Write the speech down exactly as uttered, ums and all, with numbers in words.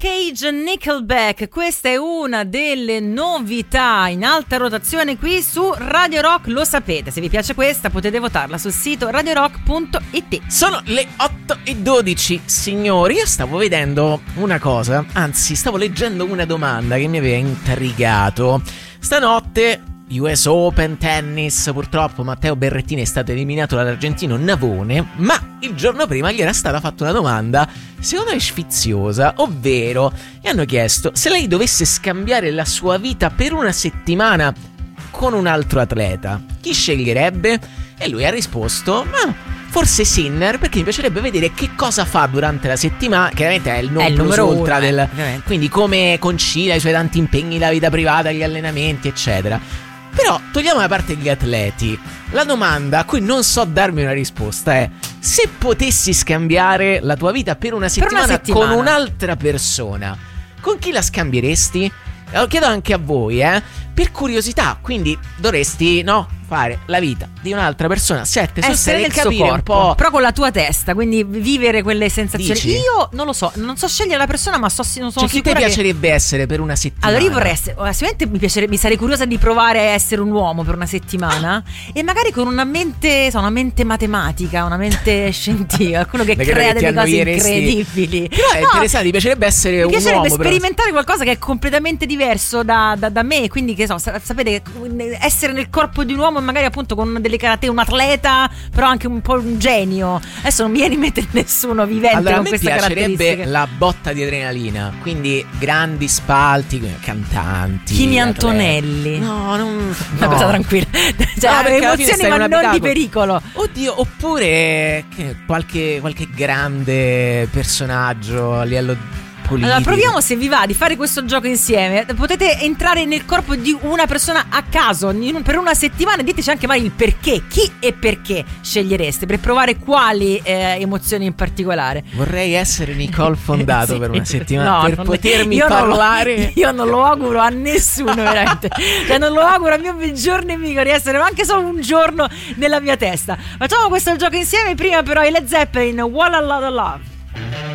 Cage, Nickelback. Questa è una delle novità in alta rotazione qui su Radio Rock, lo sapete. Se vi piace questa potete votarla sul sito radio rock punto it. Sono le otto e dodici, signori. Io stavo vedendo una cosa, anzi stavo leggendo una domanda che mi aveva intrigato. Stanotte U S Open tennis, purtroppo Matteo Berrettini è stato eliminato dall'argentino Navone, ma il giorno prima gli era stata fatta una domanda secondo me sfiziosa, ovvero gli hanno chiesto se lei dovesse scambiare la sua vita per una settimana con un altro atleta, chi sceglierebbe? E lui ha risposto, ma forse Sinner, perché mi piacerebbe vedere che cosa fa durante la settimana. Chiaramente è il, non è il plus numero ultra uno, del, eh, quindi come concilia i suoi tanti impegni, la vita privata, gli allenamenti eccetera. Però togliamo da parte gli atleti. La domanda a cui non so darmi una risposta è: se potessi scambiare la tua vita per una settimana, per una settimana. con un'altra persona, con chi la scambieresti? Lo chiedo anche a voi, eh, per curiosità. Quindi dovresti, no, fare la vita di un'altra persona sette su essere sei e nel suo capire corpo, un po', però con la tua testa, quindi vivere quelle sensazioni. Dici? Io non lo so, non so scegliere la persona, ma so, non sono cioè, chi ti sicura piacerebbe essere per una settimana? Allora io vorrei essere, sicuramente mi piacerebbe, mi sarei curiosa di provare a essere un uomo per una settimana e magari con una mente, so, una mente matematica, una mente scientifica, qualcuno che Perché crea che delle ti cose annoieresti. incredibili. Però è No, interessante, ti piacerebbe essere mi un piacerebbe uomo però. sperimentare qualcosa che è completamente diverso da, da, da me, quindi che so, sa- sapete, essere nel corpo di un uomo e magari appunto con delle caratteristiche, un atleta, però anche un po' un genio. Adesso non mi viene in mente nessuno vivente allora, con a me queste caratteristiche. piacerebbe la botta di adrenalina, quindi grandi spalti, cantanti, Kimi atleti. Antonelli. No, non Una no. cosa tranquilla, cioè No, perché alla fine emozioni stai ma in una non di pickup. pericolo. Oddio, oppure che, qualche, qualche grande personaggio a livello politico. Allora proviamo, se vi va, di fare questo gioco insieme. Potete entrare nel corpo di una persona a caso in un- per una settimana e diteci anche mai il perché, chi e perché scegliereste per provare quali eh, emozioni in particolare. Vorrei essere Nicole Fondato Sì. per una settimana, No, per non- potermi io non lo- parlare. io non lo auguro a nessuno, veramente. Cioè non lo auguro al mio peggior nemico di essere anche solo un giorno nella mia testa. Facciamo questo gioco insieme. Prima però i Led Zeppelin, What a Lot of Love.